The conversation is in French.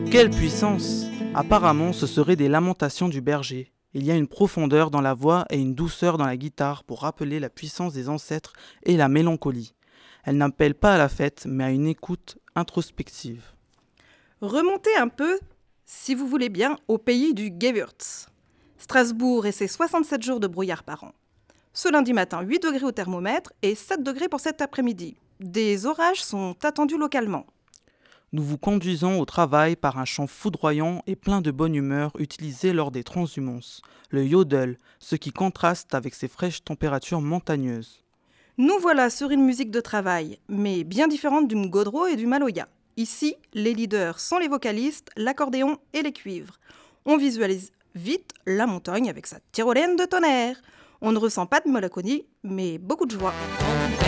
Quelle puissance! Apparemment, ce seraient des lamentations du berger. Il y a une profondeur dans la voix et une douceur dans la guitare pour rappeler la puissance des ancêtres et la mélancolie. Elle n'appelle pas à la fête, mais à une écoute introspective. Remontez un peu, si vous voulez bien, au pays du Gewürz. Strasbourg et ses 67 jours de brouillard par an. Ce lundi matin, 8 degrés au thermomètre et 7 degrés pour cet après-midi. Des orages sont attendus localement. Nous vous conduisons au travail par un chant foudroyant et plein de bonne humeur utilisé lors des transhumances, le yodel, ce qui contraste avec ces fraîches températures montagneuses. Nous voilà sur une musique de travail, mais bien différente du mgodro et du maloya. Ici, les leaders sont les vocalistes, l'accordéon et les cuivres. On visualise vite la montagne avec sa tyrolienne de tonnerre. On ne ressent pas de mélancolie, mais beaucoup de joie.